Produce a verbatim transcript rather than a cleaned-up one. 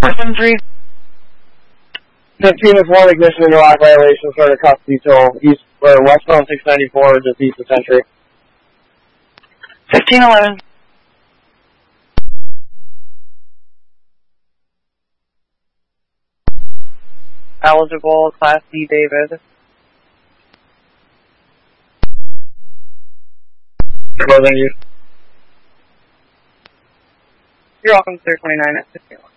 Person three. fifteen is one, ignition interlock violation, start of custody till east, or westbound six ninety-four, just east of Century. fifteen eleven. Eligible, Class D, David. Closing you. You're welcome, sir, twenty-nine at fifteen.